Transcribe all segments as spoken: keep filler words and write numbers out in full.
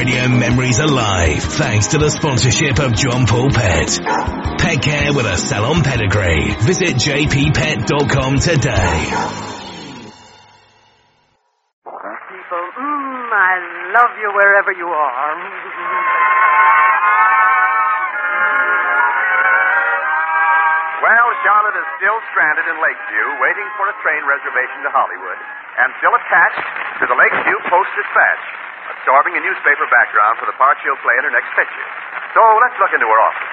Radio memories alive thanks to the sponsorship of John Paul Pet. Pet care with a salon pedigree. Visit j p pet dot com today. People, mmm, I love you wherever you are. Well, Charlotte is still stranded in Lakeview, waiting for a train reservation to Hollywood, and still attached to the Lakeview Post-Dispatch, absorbing a newspaper background for the part she'll play in her next picture. So let's look into her office.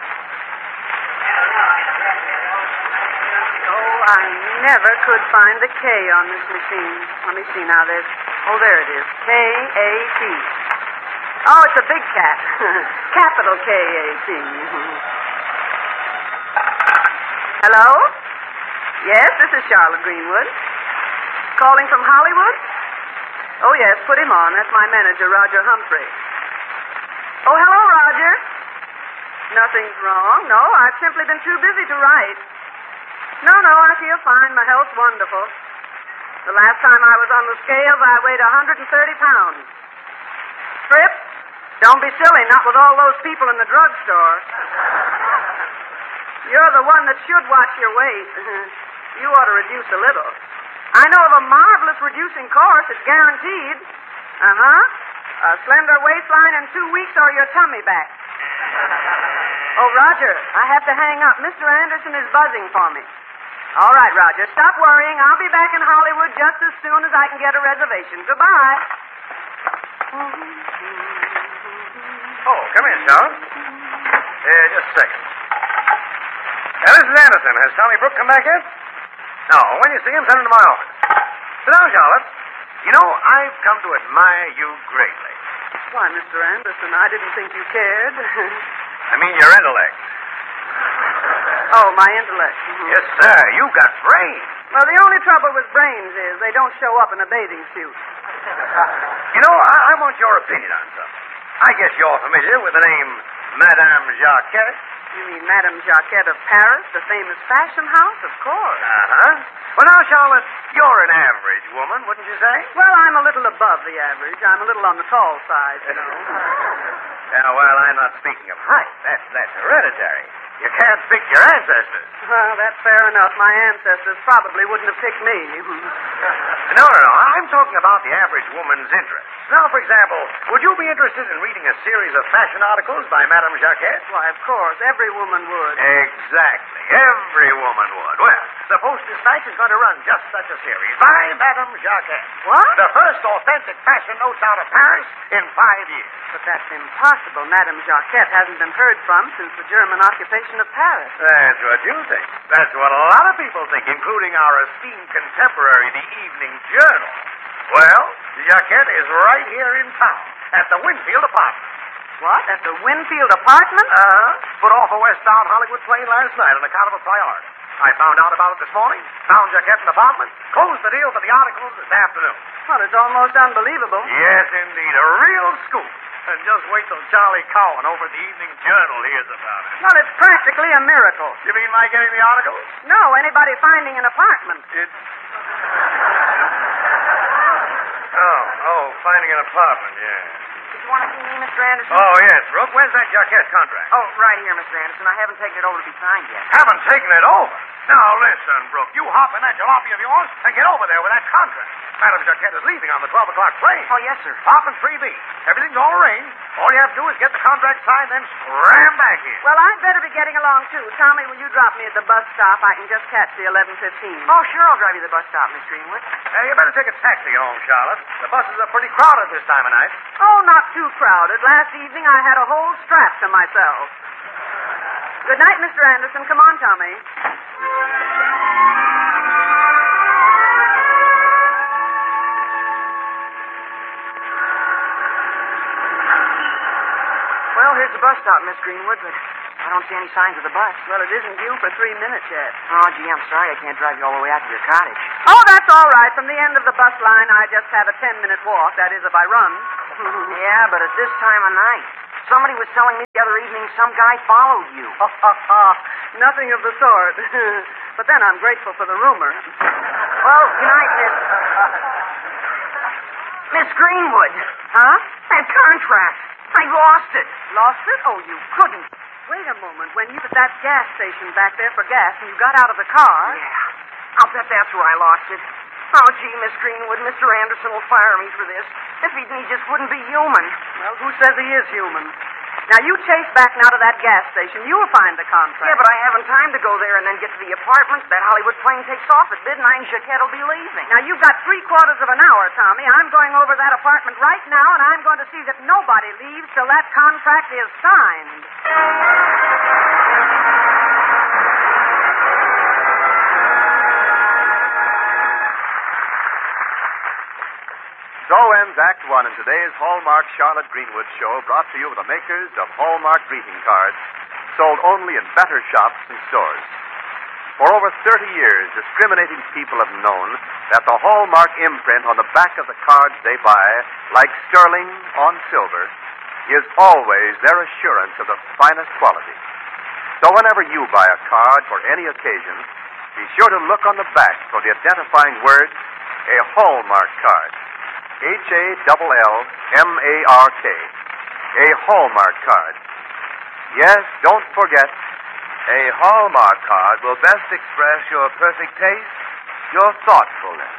Oh, I never could find the K on this machine. Let me see now. There's, oh, there it is. K A T. Oh, it's a big cat. Capital K A T. Hello? Yes, this is Charlotte Greenwood. Calling from Hollywood? Oh, yes, put him on. That's my manager, Roger Humphrey. Oh, hello, Roger. Nothing's wrong. No, I've simply been too busy to write. No, no, I feel fine. My health's wonderful. The last time I was on the scales, I weighed one hundred thirty pounds. Strip? Don't be silly, not with all those people in the drugstore. You're the one that should watch your weight. You ought to reduce a little. I know of a marvelous reducing course. It's guaranteed. Uh-huh. A slender waistline in two weeks or your tummy back. Oh, Roger, I have to hang up. Mister Anderson is buzzing for me. All right, Roger, stop worrying. I'll be back in Hollywood just as soon as I can get a reservation. Goodbye. Oh, come in, Charlotte. Uh, just a second. Now, this is Anderson. Has Tommy Brooke come back yet? No. When you see him, send him to my office. Sit down, Charlotte. You know, I've come to admire you greatly. Why, Mister Anderson, I didn't think you cared. I mean your intellect. Oh, my intellect. Mm-hmm. Yes, sir. You've got brains. Well, the only trouble with brains is they don't show up in a bathing suit. You know, I, I want your opinion on something. I guess you're familiar with the name Madame Jacquette. You mean Madame Jacquette of Paris, the famous fashion house? Of course. Uh-huh. Well, now, Charlotte, you're an average woman, wouldn't you say? Well, I'm a little above the average. I'm a little on the tall side, you know. Yeah, well, I'm not speaking of height. That's, that's hereditary. You can't pick your ancestors. Well, that's fair enough. My ancestors probably wouldn't have picked me. No, no, no. I'm talking about the average woman's interest. Now, for example, would you be interested in reading a series of fashion articles by Madame Jacquette? Why, of course. Every woman would. Exactly. Every woman would. Well, the Post-Dispatch is going to run just such a series by Madame Jacquette. What? The first authentic fashion notes out of Paris in five years. But that's impossible. Madame Jacquette hasn't been heard from since the German occupation of Paris. That's what you think. That's what a lot of people think, including our esteemed contemporary, the Evening Journal. Well, Jacquette is right here in town at the Winfield apartment. What? At the Winfield apartment? Uh-huh. Put off a westbound Hollywood plane last night on account of a priority. I found out about it this morning, found Jacquette in the apartment, closed the deal for the articles this afternoon. Well, it's almost unbelievable. Yes, indeed. A real scoop. And just wait till Charlie Cowan over at the Evening Journal hears about it. Well, it's practically a miracle. You mean my getting the articles? No, anybody finding an apartment. It's... Oh, oh, finding an apartment, yeah. Did you want to see me, Mister Anderson? Oh, yes, Brooke. Where's that Jacquette contract? Oh, right here, Mister Anderson. I haven't taken it over to be signed yet. Haven't taken it over? Now, listen, Brooke. You hop in that jalopy of yours and get over there with that contract. Madame Jacquette is leaving on the twelve o'clock plane. Oh, yes, sir. Hop in three B. Everything's all arranged. All you have to do is get the contract signed, then scram back here. Well, I'd better be getting along, too. Tommy, will you drop me at the bus stop? I can just catch the eleven fifteen. Oh, sure, I'll drive you to the bus stop, Miss Greenwood. Uh, you better take a taxi home, Charlotte. The buses are pretty crowded this time of night. Oh, not too crowded. Last evening I had a whole strap to myself. Good night, Mister Anderson. Come on, Tommy. Well, here's the bus stop, Miss Greenwood, but I don't see any signs of the bus. Well, it isn't due for three minutes yet. Oh, gee, I'm sorry I can't drive you all the way out to your cottage. Oh, that's all right. From the end of the bus line, I just have a ten-minute walk. That is, if I run. Yeah, but at this time of night. Somebody was telling me the other evening some guy followed you. Nothing of the sort. But then I'm grateful for the rumor. Well, good night, Miss... Miss Greenwood. Huh? That contract. I lost it. Lost it? Oh, you couldn't. Wait a moment. When you were at that gas station back there for gas and you got out of the car... Yeah. I'll bet that's where I lost it. Oh, gee, Miss Greenwood, Mister Anderson will fire me for this. If he, he just wouldn't be human. Well, who says he is human? Now, you chase back now to that gas station. You'll find the contract. Yeah, but I haven't time to go there and then get to the apartment. That Hollywood plane takes off at midnight and Jaquette will be leaving. Now, you've got three quarters of an hour, Tommy. I'm going over that apartment right now, and I'm going to see that nobody leaves till that contract is signed. So ends Act One in today's Hallmark Charlotte Greenwood show, brought to you by the makers of Hallmark greeting cards, sold only in better shops and stores. For over thirty years, discriminating people have known that the Hallmark imprint on the back of the cards they buy, like sterling on silver, is always their assurance of the finest quality. So whenever you buy a card for any occasion, be sure to look on the back for the identifying words, a Hallmark card. H A L L M A R K. A Hallmark card. Yes, don't forget, a Hallmark card will best express your perfect taste, your thoughtfulness.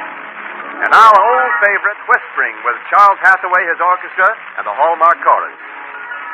And now, an old favorite, Whispering, with Charles Hathaway, his orchestra, and the Hallmark Chorus.